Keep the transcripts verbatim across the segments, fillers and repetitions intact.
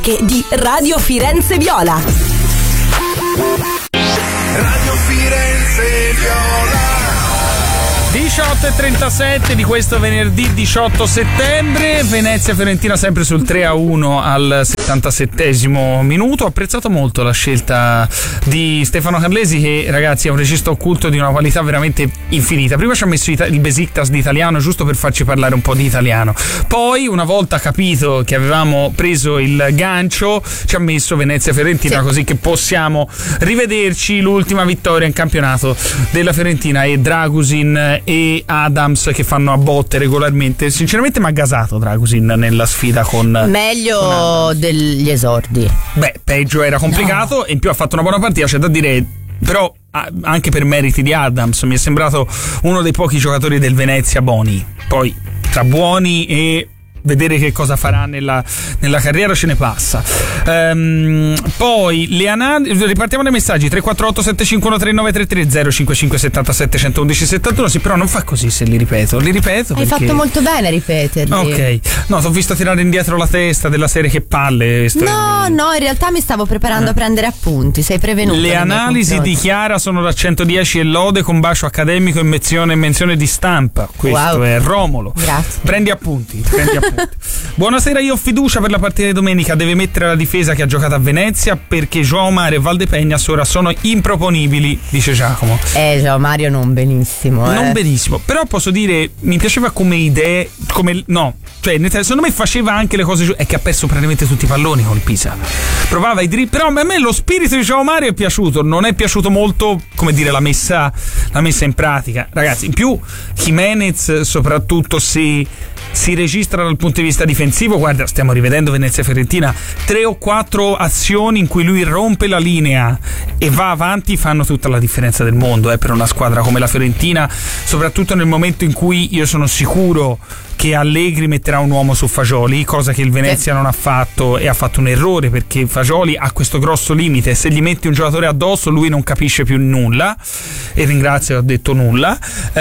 di Radio Firenze Viola. Radio Firenze Viola. diciotto e trentasette di questo venerdì diciotto settembre. Venezia Fiorentina sempre sul tre a uno al settantasettesimo minuto. Ho apprezzato molto la scelta di Stefano Carlesi, che ragazzi è un regista occulto di una qualità veramente infinita. Prima ci ha messo il Besiktas di italiano giusto per farci parlare un po' di italiano, poi una volta capito che avevamo preso il gancio ci ha messo Venezia Fiorentina, sì, così che possiamo rivederci l'ultima vittoria in campionato della Fiorentina e Dragusin e Adams che fanno a botte regolarmente. Sinceramente mi ha gasato Dragusin nella sfida con meglio con degli esordi. Beh, peggio era complicato, no. E in più ha fatto una buona partita, c'è da dire, però anche per meriti di Adams mi è sembrato uno dei pochi giocatori del Venezia buoni. Poi tra buoni e vedere che cosa farà nella, nella carriera ce ne passa. Ehm, poi le analisi, ripartiamo dai messaggi. Tre quattro otto sette cinque uno tre nove tre tre zero cinque cinque sette sette uno uno sette uno. Sì, però non fa così se li ripeto. Li ripeto Hai perché... fatto molto bene a ripeterli. Ok, no, ti ho visto tirare indietro la testa della serie, che palle. No, no, in realtà mi stavo preparando eh. a prendere appunti. Sei prevenuto. Le analisi di Chiara sono da centodieci e lode con bacio accademico e menzione, menzione di stampa. Questo wow. È Romolo. Grazie. Prendi appunti, prendi appunti. Buonasera, io ho fiducia per la partita di domenica. Deve mettere la difesa che ha giocato a Venezia, perché João Mario e Valdepeñas ora sono improponibili, dice Giacomo. Eh, João Mario non benissimo. Eh. Non benissimo, però posso dire, mi piaceva come idee, come no, cioè secondo me faceva anche le cose giuste. È che ha perso praticamente tutti i palloni con Pisa. Provava i dribbling, però a me lo spirito di João Mario è piaciuto. Non è piaciuto molto, come dire, la messa, la messa in pratica. Ragazzi, in più Jimenez, soprattutto se si registra dal punto di vista difensivo, guarda, stiamo rivedendo Venezia Fiorentina, tre o quattro azioni in cui lui rompe la linea e va avanti fanno tutta la differenza del mondo eh, per una squadra come la Fiorentina, soprattutto nel momento in cui io sono sicuro che Allegri metterà un uomo su Fagioli, cosa che il Venezia non ha fatto, e ha fatto un errore, perché Fagioli ha questo grosso limite: se gli metti un giocatore addosso lui non capisce più nulla, e ringrazio, ho detto nulla,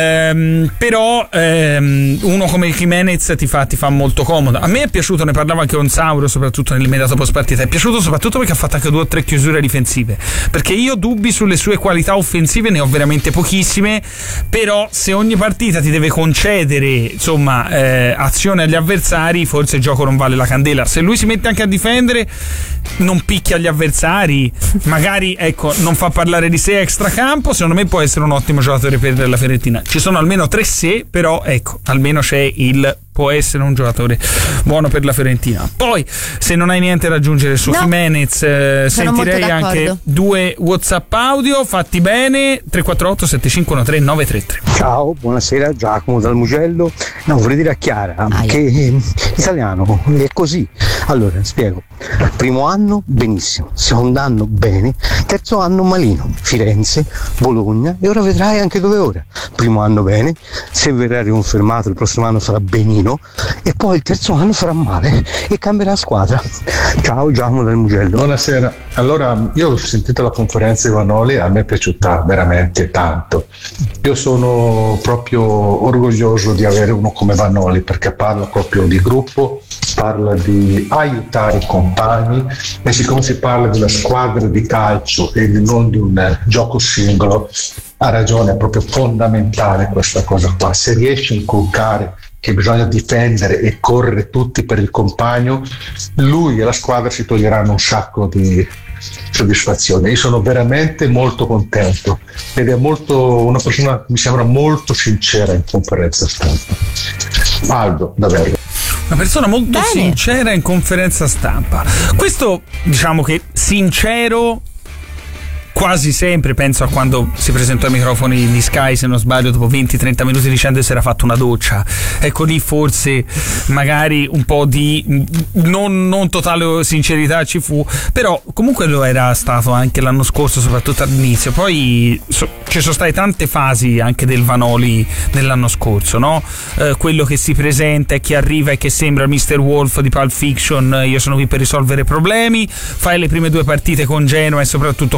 ehm, però ehm, uno come Jimenez ti fa, ti fa molto comodo. A me è piaciuto, ne parlavo anche con Sauro soprattutto nell'immediato post partita, è piaciuto soprattutto perché ha fatto anche due o tre chiusure difensive, perché io dubbi sulle sue qualità offensive ne ho veramente pochissime, però se ogni partita ti deve concedere insomma eh, azione agli avversari, forse il gioco non vale la candela. Se lui si mette anche a difendere, non picchia gli avversari, magari ecco non fa parlare di sé extracampo, secondo me può essere un ottimo giocatore per la Fiorentina. Ci sono almeno tre se, però ecco, almeno c'è il può essere un giocatore buono per la Fiorentina. Poi se non hai niente da aggiungere su no, Jimenez, eh, sentirei anche due WhatsApp audio fatti bene. Tre quattro otto sette cinque uno tre nove tre tre. Ciao, buonasera, Giacomo dal Mugello. No, vorrei dire a Chiara ah, che eh, italiano è così. Allora, spiego. Primo anno benissimo, secondo anno bene, terzo anno malino, Firenze, Bologna, e ora vedrai anche dove ora. Primo anno bene, se verrà riconfermato il prossimo anno sarà benino, e poi il terzo anno farà male e cambierà squadra. Ciao, Giacomo dal Mugello. Buonasera. Allora, io ho sentito la conferenza di Vanoli, a me è piaciuta veramente tanto. Io sono proprio orgoglioso di avere uno come Vanoli, perché parla proprio di gruppo, parla di aiutare i compagni, e siccome si parla di una squadra di calcio e non di un gioco singolo, ha ragione, è proprio fondamentale questa cosa qua. Se riesce a inculcare che bisogna difendere e correre tutti per il compagno, lui e la squadra si toglieranno un sacco di soddisfazione. Io sono veramente molto contento, ed è molto una persona, mi sembra molto sincera in conferenza stampa. Aldo, davvero. Una persona molto Bene. sincera in conferenza stampa. Questo, diciamo che sincero quasi sempre, penso a quando si presentò ai microfoni di Sky, se non sbaglio, dopo venti trenta minuti dicendo che si era fatto una doccia. Ecco, lì forse magari un po' di non, non totale sincerità ci fu, però comunque lo era stato anche l'anno scorso, soprattutto all'inizio. Poi so, ci sono state tante fasi anche del Vanoli dell'anno scorso, no? Eh, quello che si presenta e che arriva e che sembra il mister Wolf di Pulp Fiction, io sono qui per risolvere problemi, fai le prime due partite con Genoa e soprattutto con Juventus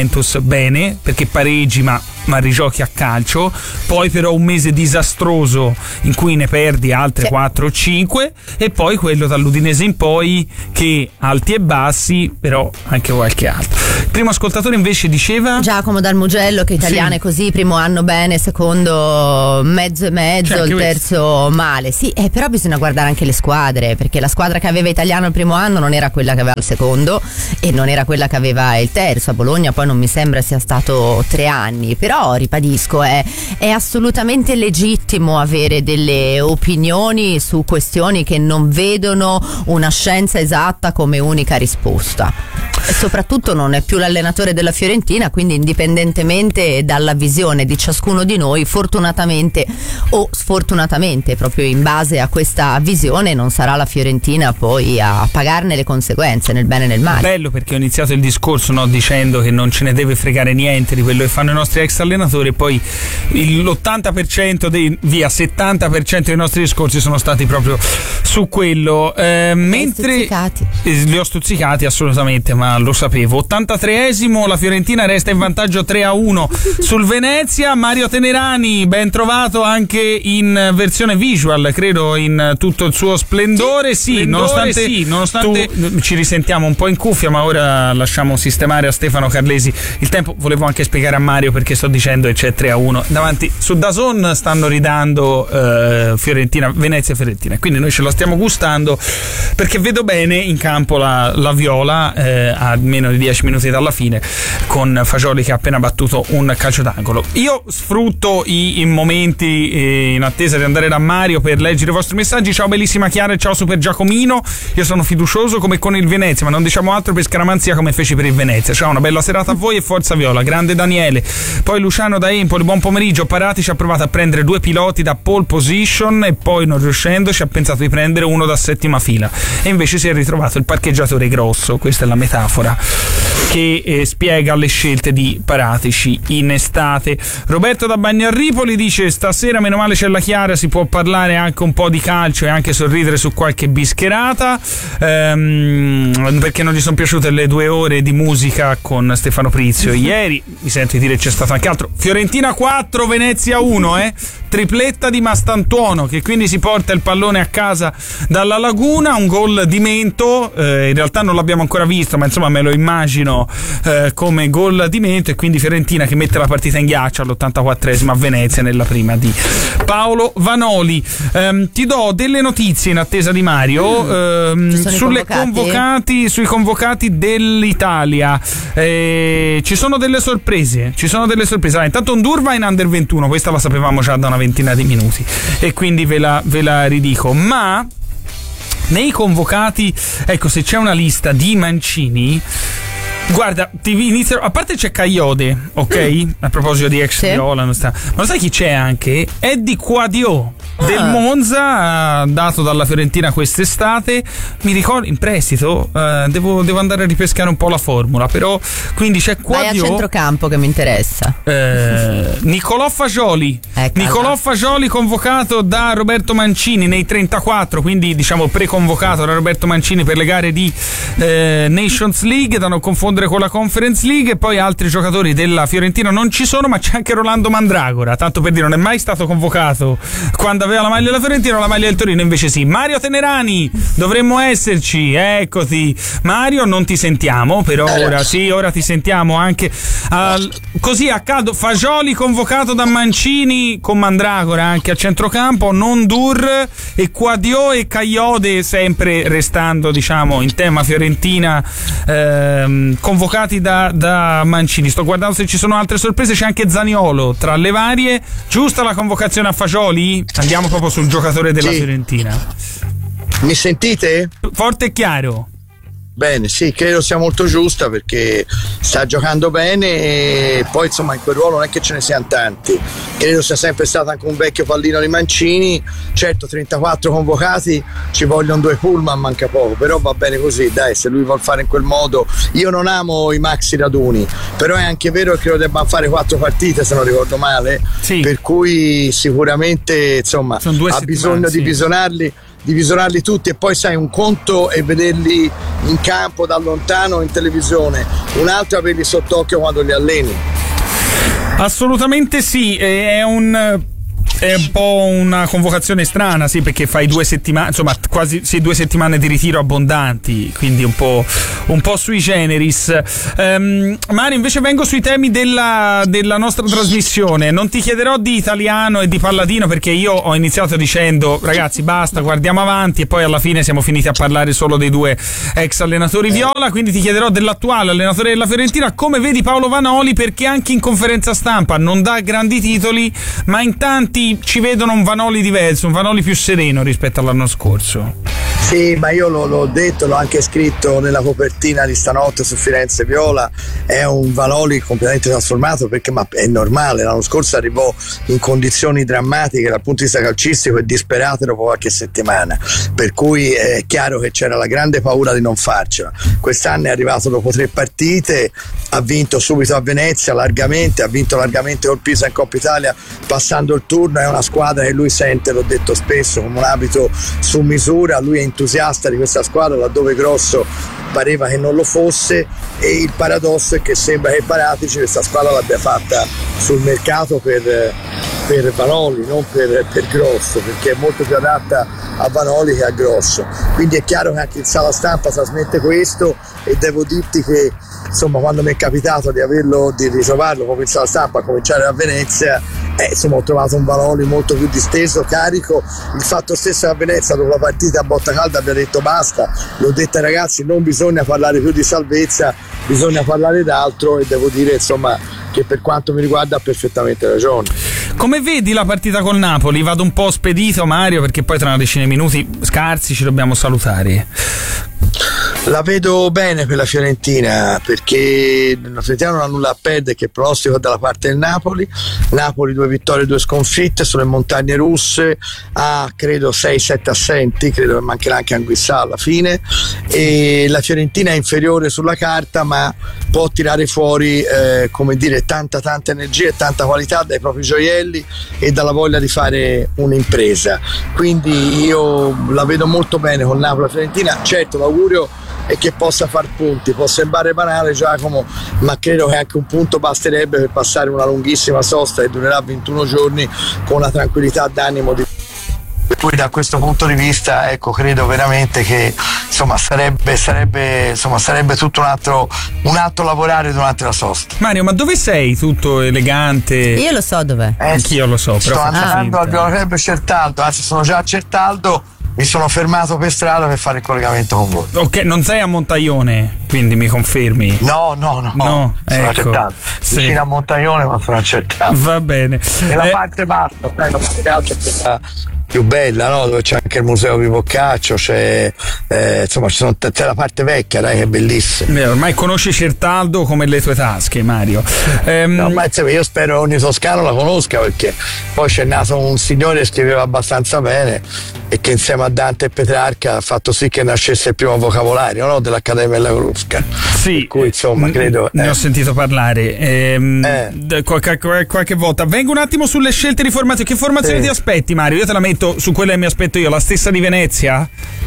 Juventus bene, perché pareggi ma, ma rigiochi a calcio, poi però un mese disastroso in cui ne perdi altre sì. quattro o cinque, e poi quello dall'Udinese in poi che alti e bassi, però anche qualche altro. Il primo ascoltatore invece diceva Giacomo dal Mugello che italiano è sì. così, primo anno bene, secondo mezzo e mezzo, cioè, il terzo questo. male. Sì, eh, però bisogna guardare anche le squadre, perché la squadra che aveva italiano il primo anno non era quella che aveva il secondo e non era quella che aveva il terzo. A Bologna poi non mi sembra sia stato tre anni, però ribadisco è, è assolutamente legittimo avere delle opinioni su questioni che non vedono una scienza esatta come unica risposta. E soprattutto non è più l'allenatore della Fiorentina, quindi indipendentemente dalla visione di ciascuno di noi, fortunatamente o sfortunatamente, proprio in base a questa visione, non sarà la Fiorentina poi a pagarne le conseguenze nel bene e nel male. Bello, perché ho iniziato il discorso no, dicendo che non ce ne deve fregare niente di quello che fanno i nostri ex allenatori, e poi l'ottanta per cento dei via settanta per cento dei nostri discorsi sono stati proprio su quello. Eh, mentre stuzzicati. Li ho stuzzicati assolutamente, ma lo sapevo. ottantatreesimo, la Fiorentina resta in vantaggio tre a uno sul Venezia. Mario Tenerani, ben trovato anche in versione visual, credo in tutto il suo splendore. Sì, sì nonostante, sì, nonostante tu ci risentiamo un po' in cuffia, ma ora lasciamo sistemare a Stefano Carlesi il tempo. Volevo anche spiegare a Mario perché sto dicendo che c'è tre a uno davanti. Su DAZN stanno ridando eh, Fiorentina, Venezia Fiorentina, quindi noi ce la stiamo gustando, perché vedo bene in campo la, la Viola eh, a meno di dieci minuti dalla fine, con Fagioli che ha appena battuto un calcio d'angolo. Io sfrutto i, i momenti eh, in attesa di andare da Mario per leggere i vostri messaggi. Ciao bellissima Chiara e ciao Super Giacomino, io sono fiducioso come con il Venezia, ma non diciamo altro per scaramanzia come feci per il Venezia. Ciao, una bella serata a voi e forza Viola. Grande Daniele. Poi Luciano da Empoli, buon pomeriggio. Parati ci ha provato a prendere due piloti da pole position e poi non riuscendo ci ha pensato di prendere uno da settima fila e invece si è ritrovato il parcheggiatore grosso. Questa è la metafora che eh, spiega le scelte di Paratici in estate. Roberto da Bagnarripoli dice: stasera meno male c'è la Chiara, si può parlare anche un po' di calcio e anche sorridere su qualche bischerata, ehm, perché non gli sono piaciute le due ore di musica con Stefano Prizio ieri. Mi sento di dire c'è stato anche altro. Fiorentina quattro, Venezia uno, eh? Tripletta di Mastantuono, che quindi si porta il pallone a casa dalla Laguna. Un gol di Mento, eh, in realtà non l'abbiamo ancora visto, ma insomma me lo immagino eh, come gol di Mento, e quindi Fiorentina che mette la partita in ghiaccio all'ottantaquattresimo a Venezia nella prima di Paolo Vanoli. Eh, ti do delle notizie in attesa di Mario eh, sulle convocati, sui convocati dell'Italia. Eh, ci sono delle sorprese, ci sono delle sorprese. Allora, intanto Ndur va in under ventuno, questa la sapevamo già da una ventina di minuti e quindi ve la, ve la ridico, ma nei convocati, ecco, se c'è una lista di Mancini, guarda, ti inizio, a parte c'è Caiode, ok? A proposito di ex sì. Viola, non sta, ma lo sai chi c'è anche? Eddie Quadio del ah. Monza, dato dalla Fiorentina quest'estate, mi ricordo in prestito, eh, devo, devo andare a ripescare un po' la formula, però quindi c'è Quadio. Vai a centrocampo che mi interessa. eh, Nicolò Fagioli ecco, Nicolò allora. Fagioli convocato da Roberto Mancini nei trentaquattro, quindi diciamo preconvocato da Roberto Mancini per le gare di eh, Nations League, da non confondere con la Conference League. E poi altri giocatori della Fiorentina non ci sono, ma c'è anche Rolando Mandragora, tanto per dire, non è mai stato convocato quando aveva la maglia della Fiorentina o la maglia del Torino, invece sì. Mario Tenerani, dovremmo esserci, eccoti. Mario, non ti sentiamo per ora, sì, ora ti sentiamo anche al, così a caldo. Fagioli convocato da Mancini con Mandragora anche a centrocampo, non Dur e Quadio e Caiode, sempre restando diciamo in tema Fiorentina, ehm, convocati da, da Mancini. Sto guardando se ci sono altre sorprese, c'è anche Zaniolo tra le varie. Giusta la convocazione a Fagioli? Andiamo proprio sul giocatore della sì. Fiorentina. Mi sentite? Forte e chiaro. Bene, sì, credo sia molto giusta perché sta giocando bene e poi insomma in quel ruolo non è che ce ne siano tanti. Credo sia sempre stato anche un vecchio pallino di Mancini. Certo, trentaquattro convocati, ci vogliono due pullman, manca poco, però va bene così, dai, se lui vuol fare in quel modo. Io non amo i maxi raduni, però è anche vero che credo debbano fare quattro partite se non ricordo male, sì. Per cui sicuramente insomma ha bisogno sì. di bisonarli. di visionarli tutti, e poi sai, un conto è vederli in campo da lontano in televisione, un altro è averli sott'occhio quando li alleni. Assolutamente sì, è un è un po' una convocazione strana, sì, perché fai due settimane, insomma, quasi sì, due settimane di ritiro abbondanti, quindi un po', un po' sui generis. Um, Mario, invece vengo sui temi della, della nostra trasmissione. Non ti chiederò di italiano e di palladino, perché io ho iniziato dicendo ragazzi basta, guardiamo avanti, e poi alla fine siamo finiti a parlare solo dei due ex allenatori viola, quindi ti chiederò dell'attuale allenatore della Fiorentina, come vedi Paolo Vanoli, perché anche in conferenza stampa non dà grandi titoli, ma in tanti ci vedono un Vanoli diverso, un Vanoli più sereno rispetto all'anno scorso. Sì, ma io lo, l'ho detto, l'ho anche scritto nella copertina di stanotte su Firenze Viola, è un Vanoli completamente trasformato, perché ma è normale, l'anno scorso arrivò in condizioni drammatiche dal punto di vista calcistico e disperate dopo qualche settimana, per cui è chiaro che c'era la grande paura di non farcela. Quest'anno è arrivato dopo tre partite, ha vinto subito a Venezia largamente, ha vinto largamente col Pisa in Coppa Italia passando il turno, è una squadra che lui sente, l'ho detto spesso, come un abito su misura, lui è entusiasta di questa squadra laddove Grosso pareva che non lo fosse, e il paradosso è che sembra che Paratici questa squadra l'abbia fatta sul mercato per, per Vanoli, non per, per Grosso, perché è molto più adatta a Vanoli che a Grosso, quindi è chiaro che anche in sala stampa trasmette questo, e devo dirti che insomma quando mi è capitato di averlo, di ritrovarlo proprio in sala stampa a cominciare a Venezia, eh, insomma ho trovato un Vanoli molto più disteso, carico. Il fatto stesso che a Venezia dopo la partita a botta calda abbia detto basta, l'ho detto ai ragazzi, non bisogna parlare più di salvezza, bisogna parlare d'altro, e devo dire insomma che per quanto mi riguarda ha perfettamente ragione. Come vedi la partita col Napoli? Vado un po' spedito, Mario, perché poi tra una decina di minuti scarsi ci dobbiamo salutare. La vedo bene per la Fiorentina, perché la Fiorentina non ha nulla a perdere, che il pronostico è dalla parte del Napoli. Napoli due vittorie e due sconfitte sulle montagne russe, ha credo sei sette assenti, credo che mancherà anche Anguissà alla fine, e la Fiorentina è inferiore sulla carta, ma può tirare fuori eh, come dire tanta tanta energia e tanta qualità dai propri gioielli e dalla voglia di fare un'impresa, quindi io la vedo molto bene con Napoli e Fiorentina. Certo, l'augurio è che possa far punti, può sembrare banale Giacomo, ma credo che anche un punto basterebbe per passare una lunghissima sosta che durerà ventuno giorni con la tranquillità d'animo di... Per cui da questo punto di vista ecco, credo veramente che insomma sarebbe, sarebbe, insomma, sarebbe tutto un altro, un altro lavorare durante la sosta. Mario, ma dove sei? Tutto elegante? Io lo so dov'è. Eh, Anch'io lo so, però sto andando al Viola Club Certaldo, anzi sono già a Certaldo, mi sono fermato per strada per fare il collegamento con voi. Ok, non sei a Montaglione, quindi mi confermi? No, no, no, no, sono ecco, accettato. sì. Vicino a Montaglione, ma sono accettato. Va bene. E la eh, parte bassa, la parte alta è quella più bella, no? Dove c'è anche il museo di Boccaccio, c'è eh, insomma ci sono, c'è la parte vecchia, dai, che è bellissima. Beh, ormai conosci Certaldo come le tue tasche, Mario. Ehm... No, ma insomma, io spero che ogni toscano la conosca, perché poi c'è nato un signore che scriveva abbastanza bene e che insieme a Dante e Petrarca ha fatto sì che nascesse il primo vocabolario, no? Dell'Accademia della Crusca. Sì, per cui insomma credo ne eh. ho sentito parlare ehm, eh. qualche, qualche volta. Vengo un attimo sulle scelte di formazione. Che formazione sì. ti aspetti, Mario? Io te la metto su quella che mi aspetto io, la stessa di Venezia?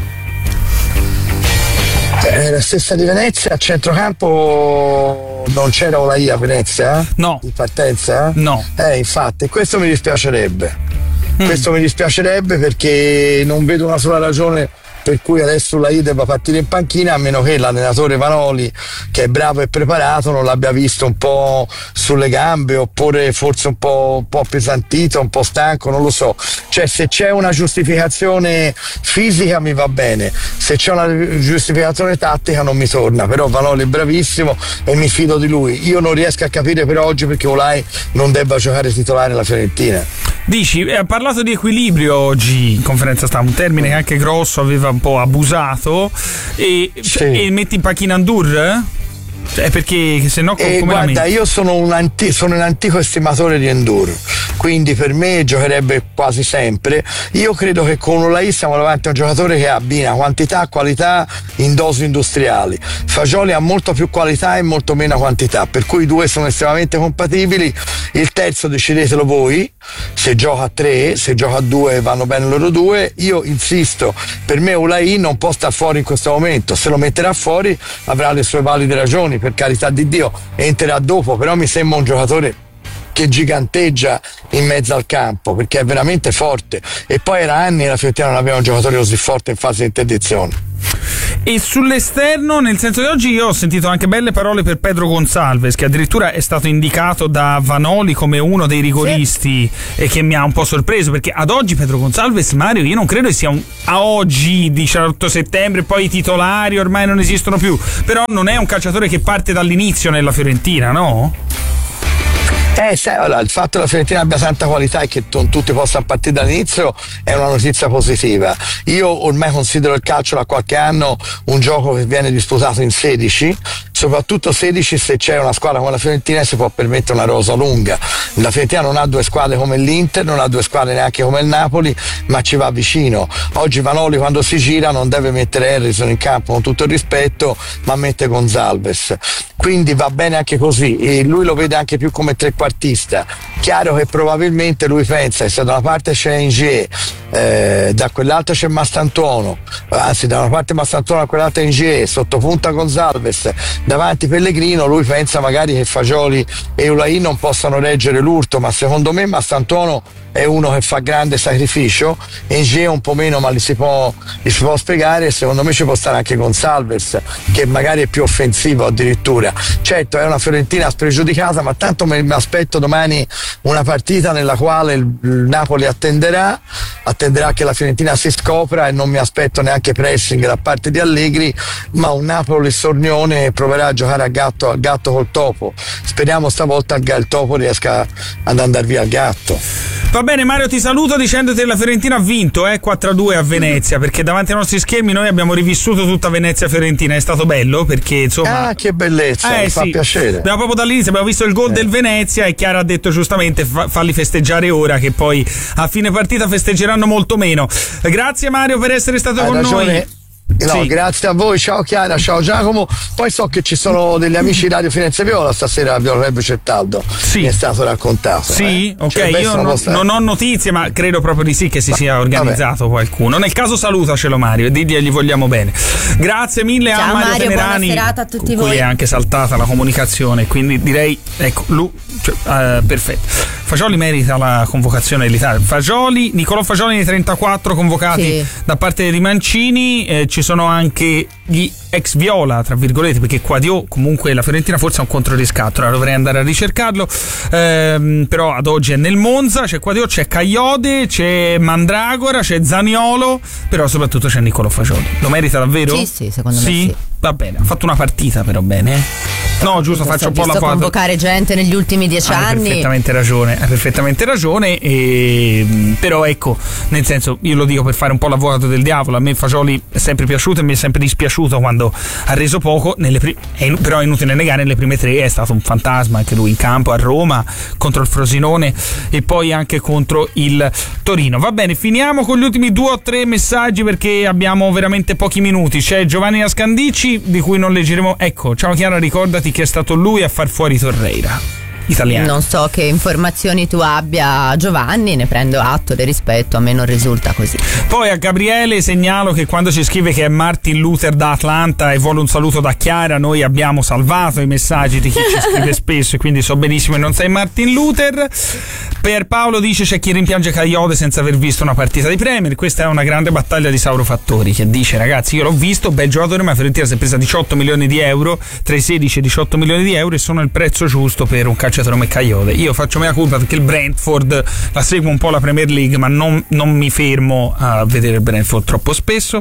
Eh, la stessa di Venezia. A centrocampo non c'era Olaia a Venezia? Eh? No. In partenza? No. Eh, infatti, questo mi dispiacerebbe. Mm. Questo mi dispiacerebbe perché non vedo una sola ragione per cui adesso la I debba partire in panchina, a meno che l'allenatore Vanoli, che è bravo e preparato, non l'abbia visto un po' sulle gambe, oppure forse un po', un po' appesantito, un po' stanco, non lo so. Cioè, se c'è una giustificazione fisica mi va bene, se c'è una giustificazione tattica non mi torna, però Vanoli è bravissimo e mi fido di lui. Io non riesco a capire per oggi perché Olai non debba giocare titolare nella Fiorentina. Dici, ha parlato di equilibrio oggi in conferenza stampa, un termine che anche Grosso aveva un po' abusato, e, sì. e metti in panchina Ndur? Cioè, perché se no come eh, la guarda, metti? io sono un, anti, sono un antico estimatore di Ndur, quindi per me giocherebbe quasi sempre. Io credo che con Olai siamo davanti a un giocatore che abbina quantità e qualità in dosi industriali. Fagioli ha molto più qualità e molto meno quantità, per cui i due sono estremamente compatibili. Il terzo decidetelo voi, se gioca a tre, se gioca a due vanno bene loro due. Io insisto, per me Olai non può star fuori in questo momento, se lo metterà fuori avrà le sue valide ragioni, per carità di Dio, entrerà dopo, però mi sembra un giocatore che giganteggia in mezzo al campo, perché è veramente forte, e poi era anni la Fiorentina non aveva un giocatore così forte in fase di interdizione. E sull'esterno, nel senso che oggi io ho sentito anche belle parole per Pedro Gonçalves, che addirittura è stato indicato da Vanoli come uno dei rigoristi, sì. E che mi ha un po' sorpreso, perché ad oggi Pedro Gonçalves, Mario, io non credo che sia un, a oggi diciotto settembre, poi i titolari ormai non esistono più, però non è un calciatore che parte dall'inizio nella Fiorentina, no? Eh, sai, allora, il fatto che la Fiorentina abbia tanta qualità e che non tutti possano partire dall'inizio è una notizia positiva. Io ormai considero il calcio da qualche anno un gioco che viene disputato in sedici, soprattutto sedici se c'è una squadra come la Fiorentina si può permettere una rosa lunga. La Fiorentina non ha due squadre come l'Inter, non ha due squadre neanche come il Napoli, ma ci va vicino. Oggi Vanoli quando si gira non deve mettere Harrison in campo, con tutto il rispetto, ma mette Gonçalves, quindi va bene anche così, e lui lo vede anche più come trequartista. Chiaro che probabilmente lui pensa che se da una parte c'è Ingier, eh, da quell'altra c'è Mastantuono, anzi da una parte Mastantuono, da quell'altra Ingier, sottopunta Gonçalves, davanti Pellegrino, lui pensa magari che Fagioli e Olai non possano reggere l'urto, ma secondo me Mastantuono è uno che fa grande sacrificio, Ingier un po' meno, ma li si può, li si può spiegare, e secondo me ci può stare anche Gonçalves, che magari è più offensivo addirittura. Certo è una Fiorentina spregiudicata, ma tanto mi aspetto domani una partita nella quale il, il Napoli attenderà attenderà che la Fiorentina si scopra, e non mi aspetto neanche pressing da parte di Allegri, ma un Napoli sornione proverà a giocare a gatto, a gatto col topo. Speriamo stavolta che il topo riesca ad andare via al gatto. Va bene Mario, ti saluto dicendoti che la Fiorentina ha vinto eh, quattro a due a Venezia, perché davanti ai nostri schermi noi abbiamo rivissuto tutta Venezia-Fiorentina. È stato bello perché insomma... Ah, che bellezza, eh, mi fa sì. piacere. Abbiamo proprio dall'inizio abbiamo visto il gol eh. del Venezia, e Chiara ha detto giustamente fa- falli festeggiare ora, che poi a fine partita festeggeranno molto meno. Grazie Mario per essere stato Hai con ragione. noi. No, sì. Grazie a voi, ciao Chiara, ciao Giacomo. Poi so che ci sono degli amici di Radio Firenze Viola stasera a Viola Rebbe Cettaldo. Sì. Mi è stato raccontato. Sì, eh? ok, cioè, io non, non ho notizie, ma credo proprio di sì che si ma, sia organizzato vabbè. qualcuno. Nel caso salutacelo Mario e digli gli vogliamo bene. Grazie mille ciao, a Mario, Mario Tenerani, buona serata a tutti con voi. cui è anche saltata la comunicazione, quindi direi, ecco, lui, cioè, uh, perfetto. Fagioli merita la convocazione dell'Italia. Fagioli, Nicolò Fagioli nei trentaquattro convocati sì. da parte di Mancini, eh, ci sono anche gli ex Viola, tra virgolette, perché Quadio comunque la Fiorentina forse ha un controriscatto, ora dovrei andare a ricercarlo, ehm, però ad oggi è nel Monza, c'è Quadio, c'è Cagliode, c'è Mandragora, c'è Zaniolo, però soprattutto c'è Nicolò Fagioli. Lo merita davvero? Sì, sì, secondo sì? me sì. Va bene, ha fatto una partita però bene. No, giusto, faccio un po' la foto. Convocare gente negli ultimi dieci hai anni. Perfettamente ragione, hai perfettamente ragione. E, però ecco, nel senso, io lo dico per fare un po' l'avvocato del diavolo. A me Fagioli è sempre piaciuto e mi è sempre dispiaciuto quando ha reso poco. Nelle pri- è, però è inutile negare, nelle prime tre è stato un fantasma anche lui in campo a Roma contro il Frosinone e poi anche contro il Torino. Va bene, finiamo con gli ultimi due o tre messaggi perché abbiamo veramente pochi minuti. C'è Giovanni Ascandici, di cui non leggeremo. Ecco, ciao Chiara, ricordati che è stato lui a far fuori Torreira. Italiano. Non so che informazioni tu abbia, Giovanni, ne prendo atto, le rispetto, a me non risulta così. Poi a Gabriele segnalo che quando ci scrive che è Martin Luther da Atlanta e vuole un saluto da Chiara, noi abbiamo salvato i messaggi di chi ci scrive spesso e quindi so benissimo che non sei Martin Luther. Per Paolo dice c'è chi rimpiange Cagliode senza aver visto una partita di Premier. Questa è una grande battaglia di Sauro Fattori, che dice ragazzi io l'ho visto, bel giocatore, ma Fiorentina si è presa diciotto milioni di euro, tra i sedici e i diciotto milioni di euro, e sono il prezzo giusto per un calciatore come Cagliode. Io faccio mea colpa perché il Brentford la seguo un po' la Premier League, ma non, non mi fermo a vedere il Brentford troppo spesso.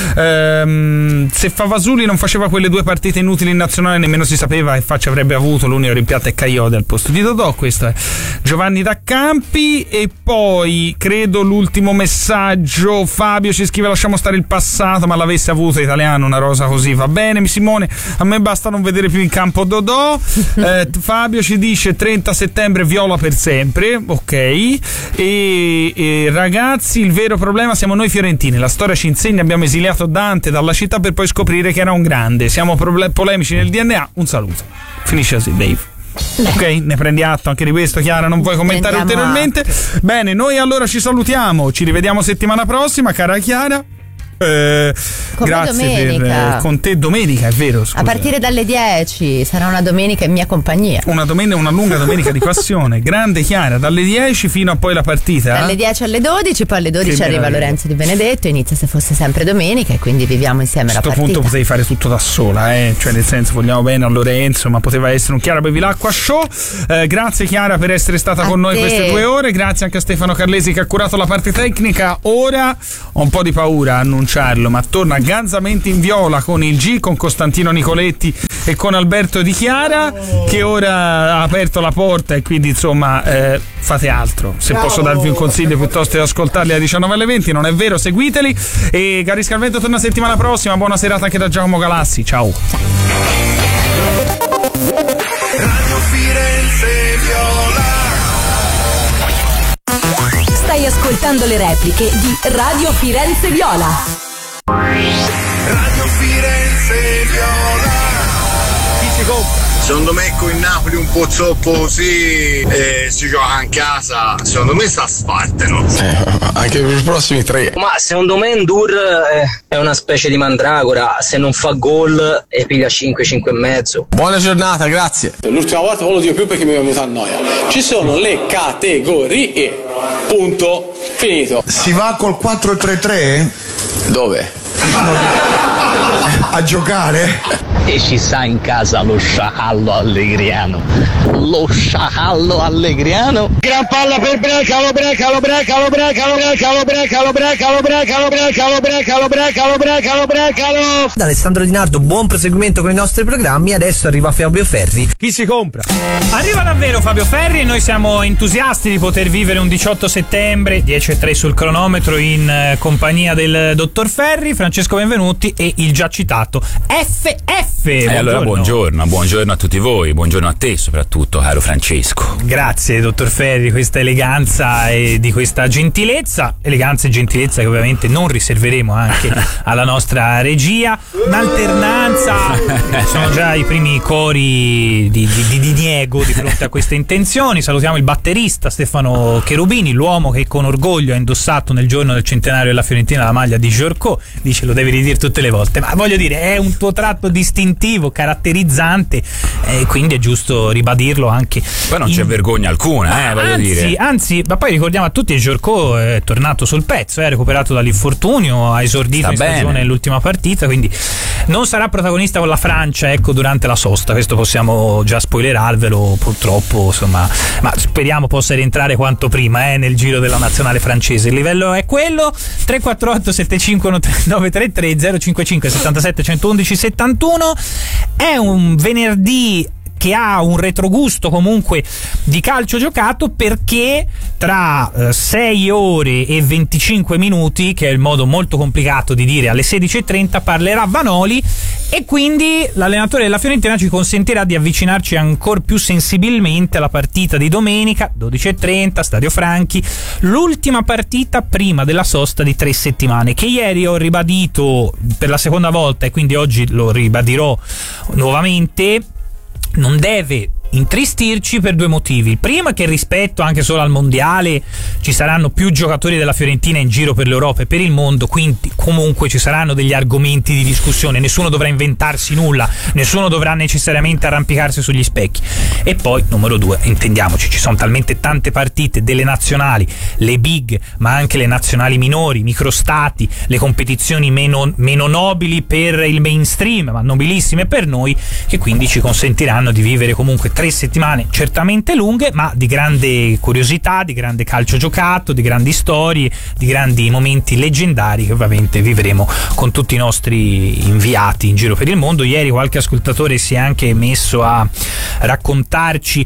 Ehm, se Favasuli non faceva quelle due partite inutili in nazionale nemmeno si sapeva che faccia avrebbe avuto. L'unico rimpianto è Cagliode al posto di Dodò. Questo è Giovanni da Campi. E poi credo l'ultimo messaggio, Fabio ci scrive lasciamo stare il passato, ma l'avesse avuto Italiano una rosa così va bene. Simone, a me basta non vedere più in campo Dodò. eh, Fabio ci dice sedici e trenta settembre viola per sempre, ok. E, e ragazzi, il vero problema siamo noi fiorentini. La storia ci insegna, abbiamo esiliato Dante dalla città per poi scoprire che era un grande. Siamo proble- polemici nel D N A. Un saluto. Finisce così, Dave. Ok, ne prendi atto anche di questo, Chiara, non vuoi commentare Prendiamo ulteriormente? atto. Bene, noi allora ci salutiamo, ci rivediamo settimana prossima, cara Chiara. Eh, Con me grazie domenica. per, con te domenica, è vero, scusa. A partire dalle dieci sarà una domenica in mia compagnia. Una domenica, una lunga domenica di passione. Grande Chiara, dalle dieci fino a poi la partita. Dalle dieci alle dodici, poi alle dodici Che arriva meraviglia. Lorenzo Di Benedetto, inizia se fosse sempre domenica e quindi viviamo insieme A la questo partita. punto potevi fare tutto da sola, eh? Cioè nel senso, vogliamo bene a Lorenzo, ma poteva essere un Chiara Bevilacqua show. Eh, grazie Chiara per essere stata A con noi te. queste due ore, grazie anche a Stefano Carlesi che ha curato la parte tecnica. Ora ho un po' di paura a annunciarlo, ma torna Ganzamenti in viola con il G, con Costantino Nicoletti e con Alberto Di Chiara, che ora ha aperto la porta e quindi insomma eh, fate altro. Se posso darvi un consiglio, piuttosto di ascoltarli alle diciannove alle venti, non è vero, seguiteli. E Gary Scarvento torna settimana prossima. Buona serata anche da Giacomo Galassi, ciao. Radio Firenze Viola. Stai ascoltando le repliche di Radio Firenze Viola. Radio Firenze Viola. Chi si compra? Secondo me con il Napoli un po' troppo così eh, si gioca in casa, secondo me sta sparteno. Eh, anche per i prossimi tre. Ma secondo me Endur eh, è una specie di mandragora, se non fa gol e piglia cinque, cinque e mezzo. Buona giornata, grazie. L'ultima volta non lo dico più perché mi è venuta a noia. Ci sono le categorie. Punto. Finito. Si va col quattro tre tre? Dove? A giocare? E ci sta in casa lo sciacallo allegriano. Lo sciacallo allegriano. Gran palla per Breca, lo Breca, lo Breca, lo Breca, lo Breca, lo Breca, lo Breca, lo Breca, lo Breca, lo Breca, lo Breca, lo Breca, lo Breca, lo Da Alessandro Di Nardo, buon proseguimento con i nostri programmi. Adesso arriva Fabio Ferri. Chi si compra? Arriva davvero Fabio Ferri e noi siamo entusiasti di poter vivere un diciotto settembre, dieci e tre sul cronometro, in eh, compagnia del dottor Ferri, Francesco Benvenuti e il già citato F F. E eh allora buongiorno, buongiorno a tutti voi, buongiorno a te soprattutto, caro Francesco. Grazie dottor Ferri di questa eleganza e di questa gentilezza, eleganza e gentilezza che ovviamente non riserveremo anche alla nostra regia. Un'alternanza, sono già i primi cori di, di, di diniego di fronte a queste intenzioni. Salutiamo il batterista Stefano Cherubini, l'uomo che con orgoglio ha indossato nel giorno del centenario della Fiorentina la maglia di Giorco. Dice, lo devi ridire tutte le volte, ma voglio dire, è un tuo tratto distintivo, caratterizzante, e eh, quindi è giusto ribadirlo anche. Poi non in... c'è vergogna alcuna, eh, voglio anzi, dire. Anzi, ma poi ricordiamo a tutti che Giorco è tornato sul pezzo, è recuperato dall'infortunio, ha esordito Sta in stagione bene. nell'ultima partita, quindi non sarà protagonista con la Francia, ecco, durante la sosta. Questo possiamo già spoilerarvelo, purtroppo, insomma, ma speriamo possa rientrare quanto prima eh, nel giro della nazionale francese. Il livello è quello. Tre quattro otto sette cinque uno nove tre tre zero cinque cinque settantasette centoundici settantuno. È un venerdì che ha un retrogusto comunque di calcio giocato, perché tra eh, sei ore e venticinque minuti, che è il modo molto complicato di dire, alle sedici e trenta parlerà Vanoli, e quindi l'allenatore della Fiorentina ci consentirà di avvicinarci ancora più sensibilmente alla partita di domenica, dodici e trenta, Stadio Franchi, l'ultima partita prima della sosta di tre settimane, che ieri ho ribadito per la seconda volta e quindi oggi lo ribadirò nuovamente. Non deve intristirci per due motivi. Il primo è che rispetto anche solo al mondiale ci saranno più giocatori della Fiorentina in giro per l'Europa e per il mondo, quindi comunque ci saranno degli argomenti di discussione, nessuno dovrà inventarsi nulla, nessuno dovrà necessariamente arrampicarsi sugli specchi. E poi numero due, intendiamoci, ci sono talmente tante partite delle nazionali, le big, ma anche le nazionali minori, microstati, le competizioni meno, meno nobili per il mainstream, ma nobilissime per noi, che quindi ci consentiranno di vivere comunque tre settimane certamente lunghe, ma di grande curiosità, di grande calcio giocato, di grandi storie, di grandi momenti leggendari che ovviamente vivremo con tutti i nostri inviati in giro per il mondo. Ieri qualche ascoltatore si è anche messo a raccontarci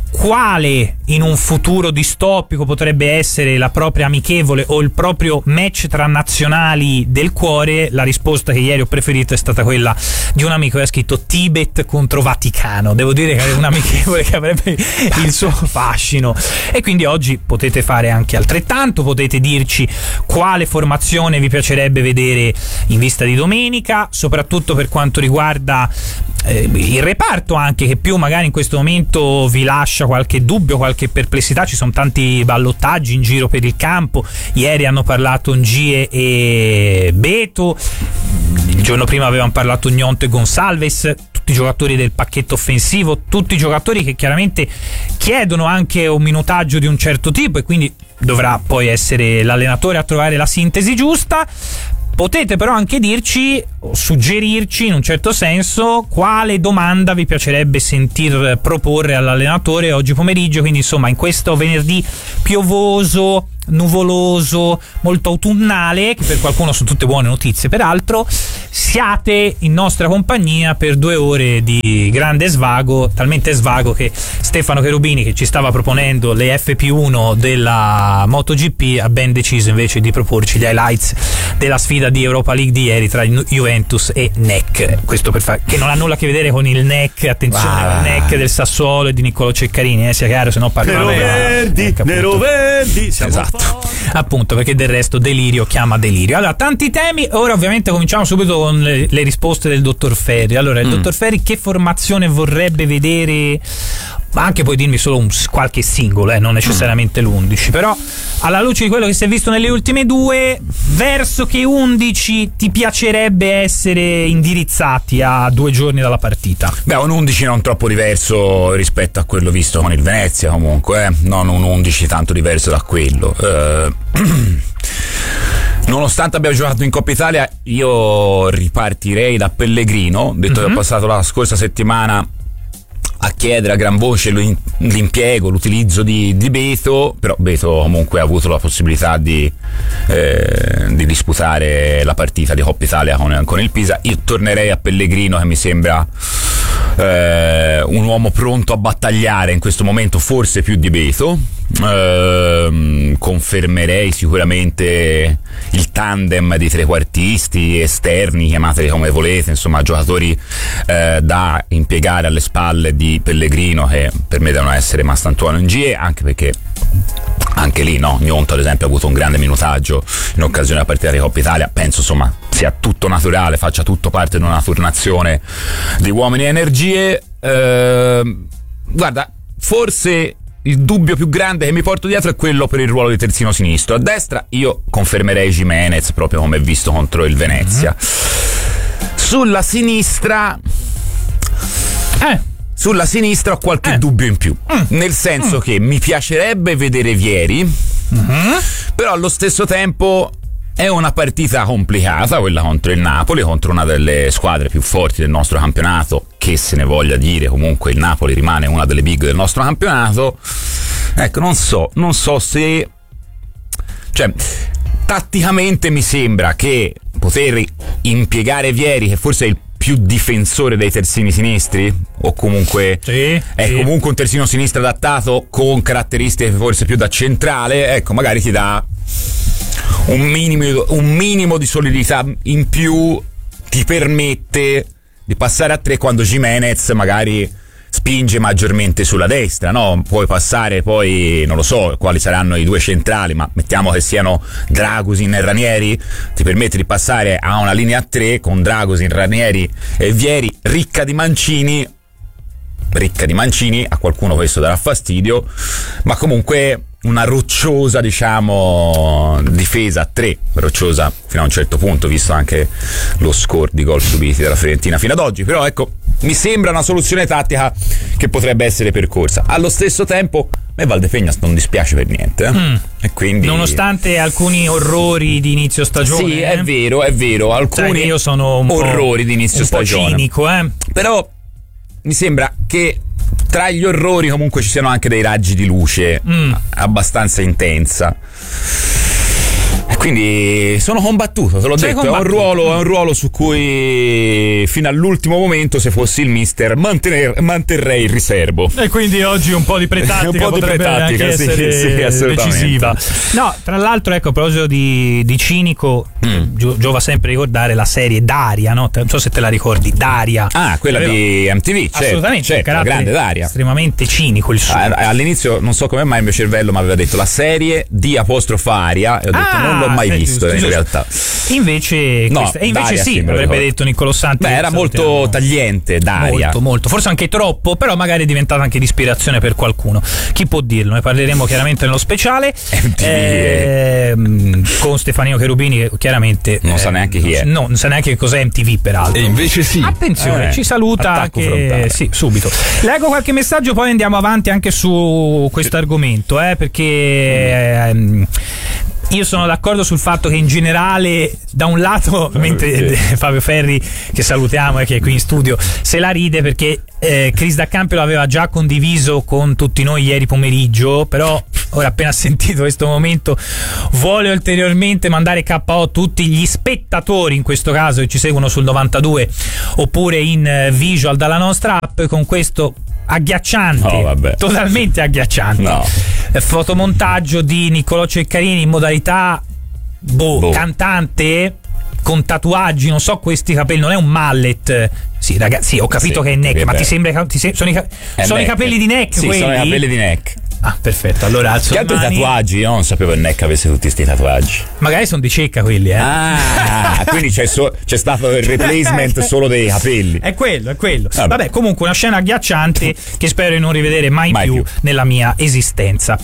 quale in un futuro distopico potrebbe essere la propria amichevole o il proprio match tra nazionali del cuore, la risposta che ieri ho preferito è stata quella di un amico che ha scritto Tibet contro Vaticano. Devo dire che è un amichevole che avrebbe il suo fascino, e quindi oggi potete fare anche altrettanto, potete dirci quale formazione vi piacerebbe vedere in vista di domenica, soprattutto per quanto riguarda eh, il reparto, anche che più magari in questo momento vi lascia qualche dubbio, qualche perplessità. Ci sono tanti ballottaggi in giro per il campo. Ieri hanno parlato Ngie e Beto, il giorno prima avevano parlato Gnonto e Gonçalves, tutti i giocatori del pacchetto offensivo, tutti i giocatori che chiaramente chiedono anche un minutaggio di un certo tipo, e quindi dovrà poi essere l'allenatore a trovare la sintesi giusta. Potete però anche dirci, o suggerirci in un certo senso, quale domanda vi piacerebbe sentir proporre all'allenatore oggi pomeriggio. Quindi insomma, in questo venerdì piovoso, nuvoloso, molto autunnale, che per qualcuno sono tutte buone notizie peraltro, siate in nostra compagnia per due ore di grande svago, talmente svago che Stefano Cherubini, che ci stava proponendo le F P uno della MotoGP, ha ben deciso invece di proporci gli highlights della sfida di Europa League di ieri tra Juventus e N E C. Questo per fare che non ha nulla a che vedere con il N E C, attenzione, ah. il N E C del Sassuolo e di Niccolò Ceccarini, eh, sia chiaro, se no parliamo Nero Verdi, Nero Verdi, siamo esatto. Appunto, perché del resto delirio chiama delirio. Allora, tanti temi. Ora ovviamente cominciamo subito con le, le risposte del dottor Ferri. Allora, il mm. dottor Ferri che formazione vorrebbe vedere? Anche puoi dirmi solo un, qualche singolo, eh, non necessariamente mm. l'undici, però alla luce di quello che si è visto nelle ultime due, verso che undici ti piacerebbe essere indirizzati a due giorni dalla partita? Beh, un undici non troppo diverso rispetto a quello visto con il Venezia, comunque, eh? Non un undici tanto diverso da quello. Eh, nonostante abbia giocato in Coppa Italia, io ripartirei da Pellegrino, detto mm-hmm. che ho passato la scorsa settimana a chiedere a gran voce l'impiego, l'utilizzo di, di Beto, però Beto comunque ha avuto la possibilità di, eh, di disputare la partita di Coppa Italia con, con il Pisa. Io tornerei a Pellegrino, che mi sembra eh, un uomo pronto a battagliare in questo momento, forse più di Beto. Eh, confermerei sicuramente il tandem di trequartisti esterni, chiamateli come volete, insomma giocatori eh, da impiegare alle spalle di Pellegrino, che per me devono essere Mastantuono e Ngie, anche perché anche lì no, Gnonto ad esempio ha avuto un grande minutaggio in occasione della partita di Coppa Italia. Penso insomma sia tutto naturale, faccia tutto parte di una turnazione di uomini e energie. Eh, guarda, forse il dubbio più grande che mi porto dietro è quello per il ruolo di terzino sinistro. A destra io confermerei Gimenez, proprio come visto contro il Venezia. Mm-hmm. Sulla sinistra eh. Sulla sinistra ho qualche eh. dubbio in più, mm. nel senso mm. che mi piacerebbe vedere Vieri, mm-hmm. però allo stesso tempo è una partita complicata quella contro il Napoli, contro una delle squadre più forti del nostro campionato, che se ne voglia dire, comunque il Napoli rimane una delle big del nostro campionato. Ecco, non so, non so se, cioè, tatticamente mi sembra che poter impiegare Vieri, che forse è il più difensore dei terzini sinistri, o comunque sì, è sì. comunque un terzino sinistro adattato con caratteristiche forse più da centrale, ecco, magari ti dà un minimo, un minimo di solidità in più, ti permette di passare a tre quando Gimenez magari spinge maggiormente sulla destra, no? Puoi passare poi, non lo so quali saranno i due centrali, ma mettiamo che siano Dragusin e Ranieri, ti permette di passare a una linea a tre con Dragusin, Ranieri e Vieri, ricca di mancini, ricca di mancini, a qualcuno questo darà fastidio, ma comunque una rocciosa, diciamo, difesa a tre, rocciosa fino a un certo punto, visto anche lo score di gol subiti dalla Fiorentina fino ad oggi. Però ecco, mi sembra una soluzione tattica che potrebbe essere percorsa. Allo stesso tempo a me Valdepegnas non dispiace per niente, eh? mm. e quindi, nonostante alcuni orrori di inizio stagione, sì, eh? è vero, è vero, alcuni io sono un orrori di inizio un stagione, po' cinico, eh? Però mi sembra che tra gli orrori comunque ci siano anche dei raggi di luce mm. abbastanza intensa. E quindi sono combattuto, te l'ho Sei detto, è un, ruolo, è un ruolo su cui fino all'ultimo momento, se fossi il mister, mantener, manterrei il riservo. E quindi oggi un po' di pretattica un po' di potrebbe pretattica, anche sì, essere sì, assolutamente. decisiva. No, tra l'altro, ecco, a proposito di, di cinico, mm. gio, giova sempre ricordare la serie Daria, no? Non so se te la ricordi, Daria. Ah, quella Aveva, di M T V, certo, assolutamente, certo, la grande Daria. Estremamente cinico il suo. All'inizio non so come mai il mio cervello mi aveva detto la serie di apostrofa Aria e ho detto Ah, non l'ho mai eh, visto giusto, in giusto. realtà. Invece, no, questa, e invece Daria, sì, sì avrebbe ricordo. detto Niccolò Santi. Beh, era molto salutiamo. tagliente Daria. Molto, molto, forse anche troppo, però magari è diventata anche di ispirazione per qualcuno. Chi può dirlo? Ne parleremo chiaramente nello speciale. M T V eh, con Stefanino Cherubini, che chiaramente non eh, sa neanche chi è. No, non sa neanche che cos'è M T V, peraltro. E invece sì. Attenzione, Eh, ci saluta attacco anche frontale. sì, subito. Leggo qualche messaggio, poi andiamo avanti anche su questo argomento, eh, perché ehm, io sono d'accordo sul fatto che in generale, da un lato, mentre Fabio Ferri, che salutiamo e che è qui in studio, se la ride perché eh, Chris D'Accampio l'aveva già condiviso con tutti noi ieri pomeriggio, però ora appena sentito questo momento vuole ulteriormente mandare K O tutti gli spettatori, in questo caso che ci seguono sul novantadue oppure in eh, visual dalla nostra app, con questo agghiacciante, no, vabbè. totalmente agghiacciante no. fotomontaggio di Niccolò Ceccarini in modalità boh, boh. cantante con tatuaggi, non so, questi capelli, non è un mallet. Sì, ragazzi, sì, ho capito sì, che è neck, ma beh. ti sembra ti sem- sono, i, sono i capelli di neck, sì, quelli? Sono i capelli di neck. Ah, perfetto. Allora alzo che altri mani. tatuaggi? Io non sapevo che Neck avesse tutti questi tatuaggi. Magari sono di cecca quelli, eh. Ah, quindi c'è, so, c'è stato il replacement solo dei capelli. È quello, è quello. Vabbè, Vabbè, comunque una scena agghiacciante che spero di non rivedere mai, mai più, più nella mia esistenza.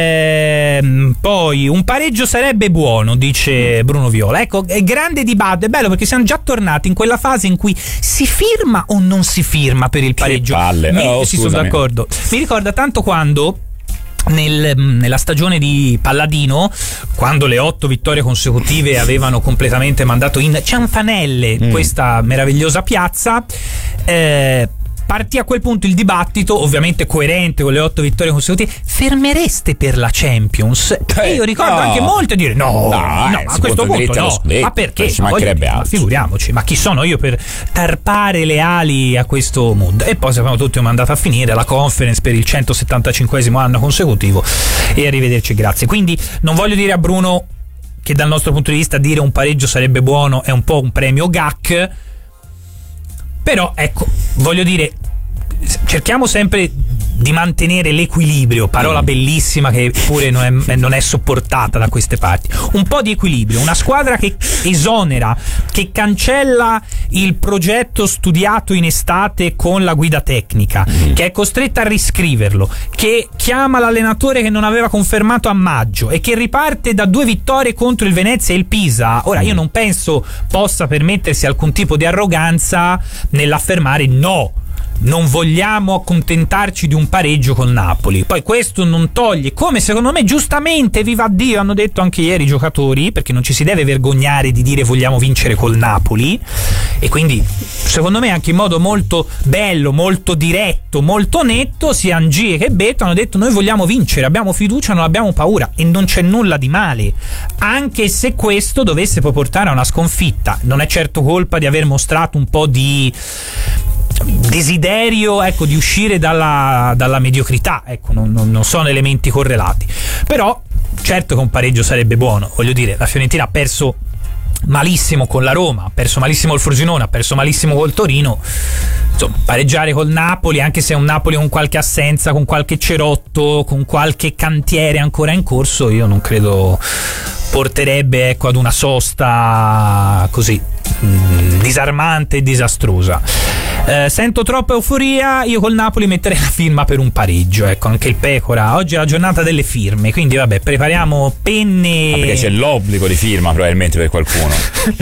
Ehm, poi un pareggio sarebbe buono, dice Bruno Viola. Ecco, è grande dibattito, è bello perché siamo già tornati in quella fase in cui si firma o non si firma per il pareggio. Che palle. Mi, oh, sì, sono d'accordo. Mi ricorda tanto quando Nel, nella stagione di Palladino, quando le otto vittorie consecutive avevano completamente mandato in cianfanelle mm. questa meravigliosa piazza, eh, partì a quel punto il dibattito, ovviamente coerente con le otto vittorie consecutive: fermereste per la Champions? Eh, e io ricordo no. anche molti dire no, no, no eh, a questo punto no, scritto, ma perché? Ci mancherebbe altro. Ma figuriamoci, ma chi sono io per tarpare le ali a questo mood? E poi sappiamo tutti come è andata a finire la conference per il centosettantacinquesimo anno consecutivo, e arrivederci, grazie. Quindi non voglio dire a Bruno che dal nostro punto di vista dire un pareggio sarebbe buono è un po' un premio G A C, però ecco, voglio dire, cerchiamo sempre di mantenere l'equilibrio, parola bellissima che pure non è, non è sopportata da queste parti. Un po' di equilibrio, una squadra che esonera, che cancella il progetto studiato in estate con la guida tecnica, mm. che è costretta a riscriverlo, che chiama l'allenatore che non aveva confermato a maggio e che riparte da due vittorie contro il Venezia e il Pisa. Ora io non penso possa permettersi alcun tipo di arroganza nell'affermare no, non vogliamo accontentarci di un pareggio con Napoli. Poi questo non toglie, come secondo me giustamente, viva Dio, hanno detto anche ieri i giocatori, perché non ci si deve vergognare di dire vogliamo vincere col Napoli, e quindi secondo me anche in modo molto bello, molto diretto, molto netto, sia Angie che Beto hanno detto noi vogliamo vincere, abbiamo fiducia, non abbiamo paura, e non c'è nulla di male, anche se questo dovesse poi portare a una sconfitta. Non è certo colpa di aver mostrato un po' di desiderio, ecco, di uscire dalla, dalla mediocrità, ecco, non, non, non sono elementi correlati, però certo che un pareggio sarebbe buono. Voglio dire, la Fiorentina ha perso malissimo con la Roma, ha perso malissimo il Frosinone, ha perso malissimo col Torino. Insomma, pareggiare col Napoli, anche se è un Napoli con qualche assenza, con qualche cerotto, con qualche cantiere ancora in corso, io non credo porterebbe, ecco, ad una sosta così mh, disarmante e disastrosa. Eh, sento troppa euforia, io col Napoli metterei la firma per un pareggio, ecco, anche il Pecora. Oggi è la giornata delle firme, quindi vabbè, prepariamo penne. Ah, perché c'è l'obbligo di firma probabilmente per qualcuno.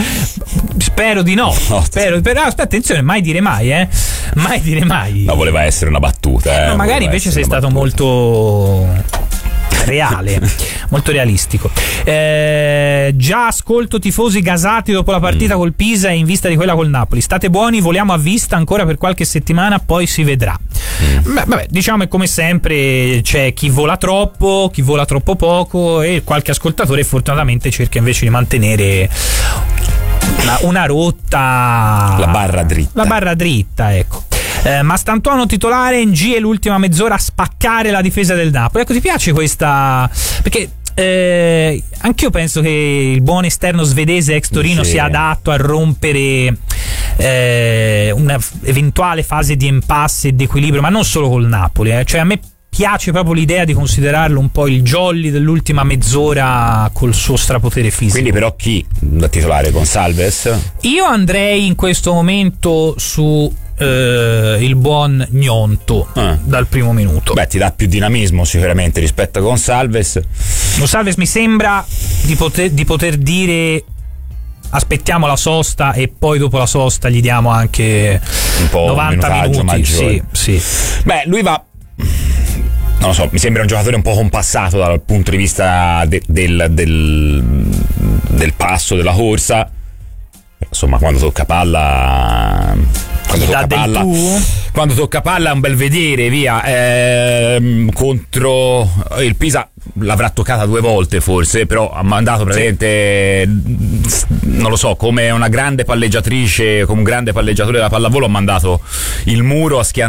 Spero di no, no. Spero, però aspetta, attenzione, mai dire mai, eh. Mai dire mai. No, voleva essere una battuta, eh. No, magari invece sei stato battuta. molto reale, molto realistico. Eh, già ascolto tifosi gasati dopo la partita mm. col Pisa e in vista di quella col Napoli. State buoni, voliamo a vista ancora per qualche settimana, poi si vedrà. Mm. Beh, vabbè, diciamo che come sempre c'è chi vola troppo, chi vola troppo poco e qualche ascoltatore fortunatamente cerca invece di mantenere una, una rotta, la barra dritta. La barra dritta, ecco. Eh, Mastantuono titolare, in G e l'ultima mezz'ora a spaccare la difesa del Napoli. Ecco, ti piace questa? Perché eh, anch'io penso che il buon esterno svedese ex Torino sì. sia adatto a rompere eh, una eventuale fase di impasse e di equilibrio, ma non solo col Napoli, eh. Cioè a me piace proprio l'idea di considerarlo un po' il jolly dell'ultima mezz'ora col suo strapotere fisico. Quindi però chi da titolare, Gonçalves? Io andrei in questo momento su Uh, il buon Gnonto ah. dal primo minuto. Beh, ti dà più dinamismo sicuramente rispetto a Gonçalves. Gonçalves mi sembra di poter, di poter dire aspettiamo la sosta e poi dopo la sosta gli diamo anche un po' novanta minuti. Sì, sì. Beh, lui va, non lo so, mi sembra un giocatore un po' compassato dal punto di vista de, del, del, del passo, della corsa. Insomma, quando tocca palla, quando tocca palla, quando tocca palla è un bel vedere, via. Ehm, contro il Pisa l'avrà toccata due volte forse, però ha mandato praticamente, sì. non lo so, come una grande palleggiatrice, come un grande palleggiatore della pallavolo, ha mandato il muro a schiantare